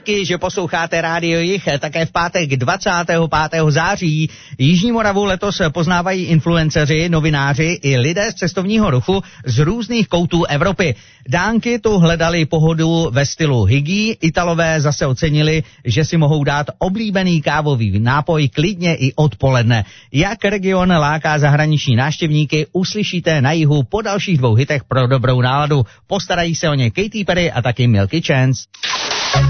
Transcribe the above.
díky, že posloucháte Rádio Jich. Také v pátek 25. září Jižní Moravu letos poznávají influenceři, novináři i lidé z cestovního ruchu z různých koutů Evropy. Dánky tu hledali pohodu ve stylu hygí, Italové zase ocenili, že si mohou dát oblíbený kávový nápoj klidně i odpoledne. Jak region láká zahraniční návštěvníky, uslyšíte na jihu po dalších 2 hitech pro dobrou náladu. Postarají se o ně Katy Perry a taky Milky Chance.